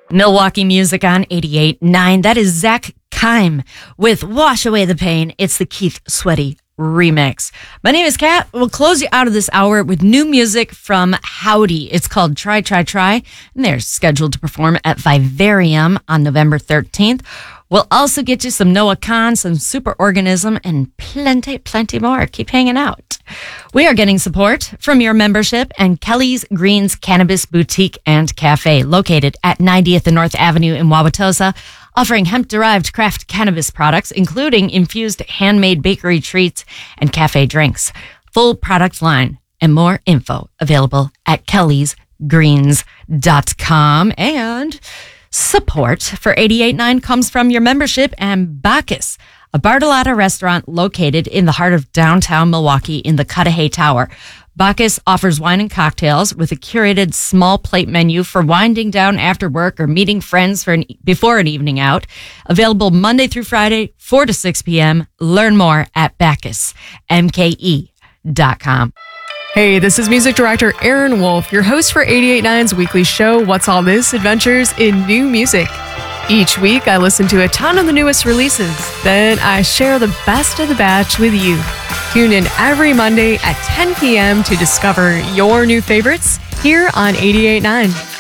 Milwaukee music on 88.9. That is Zach Kime with Wash Away the Pain. It's the Keith Sweaty remix. My name is Kat. We'll close you out of this hour with new music from Howdy. It's called Try, Try, Try, and they're scheduled to perform at Vivarium on November 13th. We'll also get you some Noah Kahn, some Superorganism, and plenty more. Keep hanging out. We are getting support from your membership and Kelly's Greens Cannabis Boutique and Cafe, located at 90th and North Avenue in Wauwatosa, offering hemp-derived craft cannabis products, including infused handmade bakery treats and cafe drinks. Full product line and more info available at kellysgreens.com. And support for 88.9 comes from your membership and Bacchus, a Bartolotta restaurant located in the heart of downtown Milwaukee in the Cudahy Tower. Bacchus offers wine and cocktails with a curated small plate menu for winding down after work or meeting friends before an evening out. Available Monday through Friday, 4 to 6 p.m. Learn more at BacchusMKE.com. Hey, this is music director Aaron Wolf, your host for 88.9's weekly show, What's All This? Adventures in New Music. Each week, I listen to a ton of the newest releases. Then I share the best of the batch with you. Tune in every Monday at 10 p.m. to discover your new favorites here on 88.9.